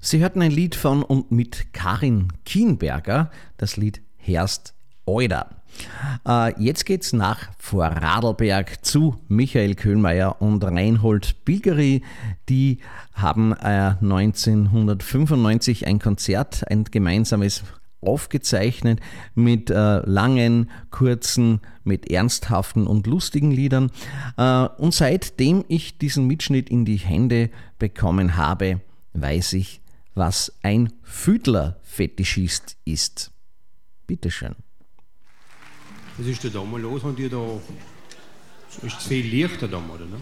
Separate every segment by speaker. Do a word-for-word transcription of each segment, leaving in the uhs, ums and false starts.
Speaker 1: Sie hörten ein Lied von und mit Karin Kienberger, das Lied Herst Oida. Äh, jetzt geht's nach Vorarlberg zu Michael Köhlmeier und Reinhold Bilgeri. Die haben äh, neunzehnhundertfünfundneunzig ein Konzert, ein gemeinsames aufgezeichnet mit äh, langen, kurzen, mit ernsthaften und lustigen Liedern. Äh, und seitdem ich diesen Mitschnitt in die Hände bekommen habe, weiß ich, was ein Füdler-Fetischist ist. Bitteschön.
Speaker 2: Was ist denn da mal los? Haben die da... Ist zu viel Licht da, oder? Ne?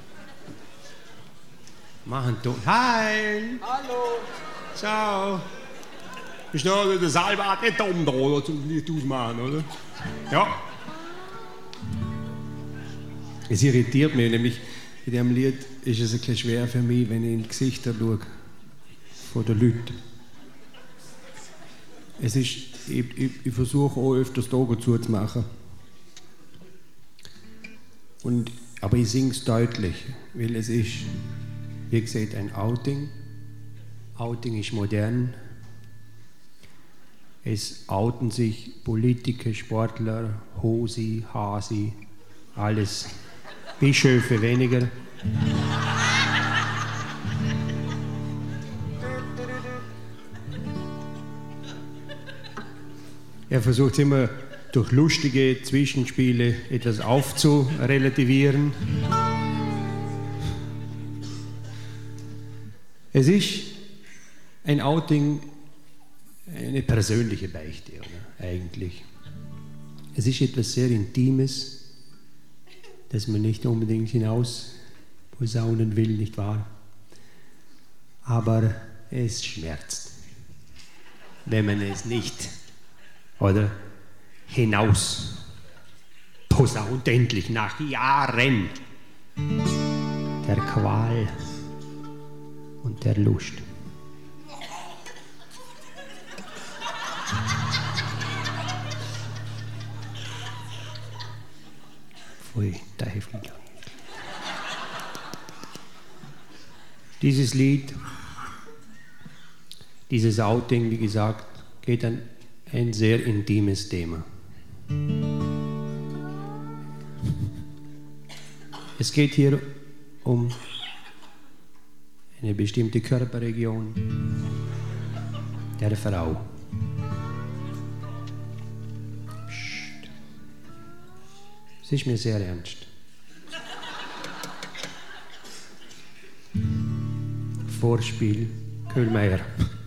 Speaker 2: Machen da... Hi!
Speaker 3: Hallo!
Speaker 2: Ciao! Ist noch der Salvat nicht oben da, oder? Zum Licht ausmachen, oder? Ja. Es irritiert mich, nämlich in diesem Lied ist es ein bisschen schwer für mich, wenn ich in die Gesichter schaue. Von den Leuten. Es ist... Ich, ich, ich versuche auch öfters die Augen zuzumachen. Und, aber ich singe es deutlich, weil es ist, wie gesagt, ein Outing. Outing ist modern. Es outen sich Politiker, Sportler, Hosi, Hasi, alles. Bischöfe weniger. Er versucht immer durch lustige Zwischenspiele etwas aufzurelativieren. Es ist ein Outing, eine persönliche Beichte, oder? Eigentlich. Es ist etwas sehr Intimes, das man nicht unbedingt hinaus posaunen will, nicht wahr? Aber es schmerzt, wenn man es nicht, oder? Hinaus posaunt endlich nach Jahren der Qual und der Lust. Pfui, Teufel. Dieses Lied, dieses Outing, wie gesagt, geht an ein sehr intimes Thema. Es geht hier um eine bestimmte Körperregion der Frau. Psst. Es ist mir sehr ernst. Vorspiel Köhlmeier.